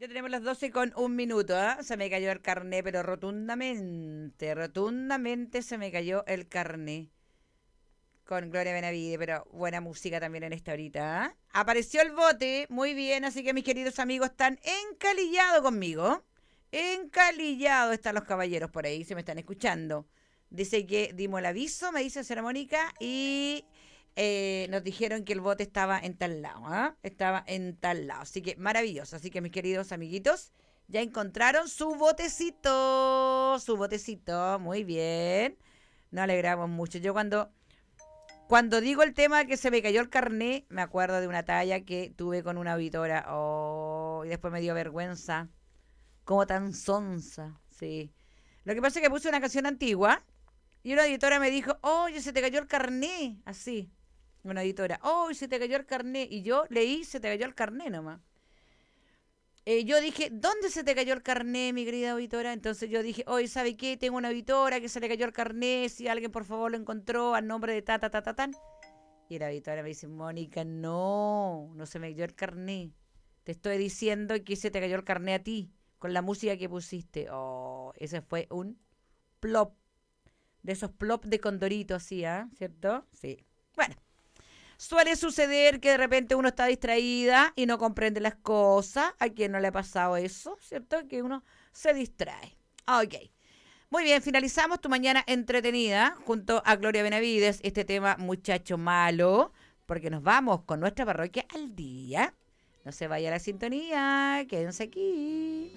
Ya tenemos las 12:01. Se me cayó el carné, pero rotundamente, rotundamente se me cayó el carné. Con Gloria Benavide, pero buena música también en esta horita. Apareció el bote, muy bien, así que mis queridos amigos están encalillados conmigo. Encalillados están los caballeros por ahí, se me están escuchando. Dice que dimos el aviso, me dice Sara Mónica, y nos dijeron que el bote estaba en tal lado, ¿ah? Estaba en tal lado. Así que maravilloso. Así que mis queridos amiguitos, ya encontraron su botecito. Su botecito, muy bien. Nos alegramos mucho. Yo cuando digo el tema que se me cayó el carné, me acuerdo de una talla que tuve con una auditora. Oh, y después me dio vergüenza. Como tan sonsa, sí. Lo que pasa es que puse una canción antigua y una editora me dijo, oye, se te cayó el carné. Así, una editora, oye, se te cayó el carné. Y yo leí, se te cayó el carné nomás. Yo dije, ¿dónde se te cayó el carné, mi querida auditora? Entonces yo dije, oye, ¿sabe qué? Tengo una auditora que se le cayó el carné. Si alguien por favor lo encontró al nombre de ta, ta, ta, ta, tan. Y la auditora me dice, Mónica, no, no se me cayó el carné. Te estoy diciendo que se te cayó el carné a ti con la música que pusiste. Oh, ese fue un plop. De esos plop de Condorito, así, ¿ah? ¿Cierto? Sí. Bueno, suele suceder que de repente uno está distraída y no comprende las cosas. ¿A quién no le ha pasado eso? ¿Cierto? Que uno se distrae. Ok. Muy bien, finalizamos tu mañana entretenida junto a Gloria Benavides, este tema muchacho malo, porque nos vamos con nuestra parroquia al día. No se vaya a la sintonía, quédense aquí.